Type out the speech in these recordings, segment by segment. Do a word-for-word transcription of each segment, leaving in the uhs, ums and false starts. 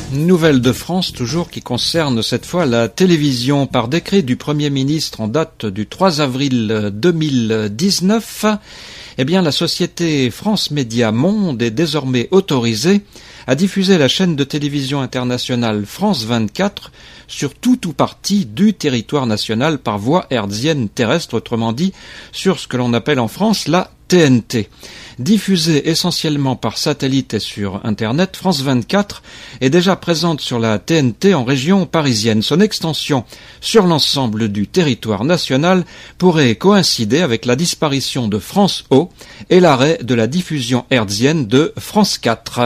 Nouvelle de France, toujours, qui concerne cette fois la télévision. Par décret du Premier ministre en date du trois avril deux mille dix-neuf, eh bien, la société France Média Monde est désormais autorisée à diffuser la chaîne de télévision internationale France vingt-quatre sur tout ou partie du territoire national par voie hertzienne terrestre, autrement dit, sur ce que l'on appelle en France la T N T. Diffusée essentiellement par satellite et sur Internet, France vingt-quatre est déjà présente sur la T N T en région parisienne. Son extension sur l'ensemble du territoire national pourrait coïncider avec la disparition de France O et l'arrêt de la diffusion hertzienne de France quatre.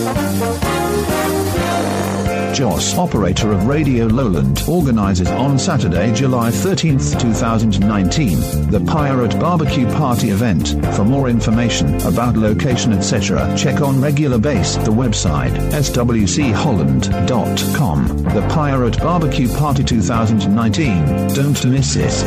Joss, operator of Radio Lowland, organizes on Saturday, July thirteenth, twenty nineteen, the Pirate Barbecue Party event. For more information about location, et cetera, check on regular base the website s w c holland dot com. The Pirate Barbecue Party twenty nineteen. Don't miss it.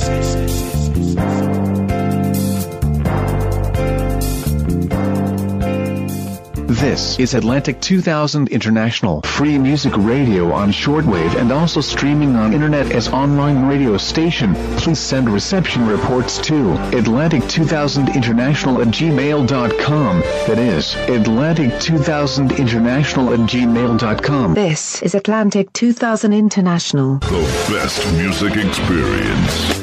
This is Atlantic two thousand International, free music radio on shortwave and also streaming on internet as online radio station. Please send reception reports to Atlantic two thousand International at gmail dot com. That is, Atlantic two thousand International at gmail dot com. This is Atlantic two thousand International. The best music experience.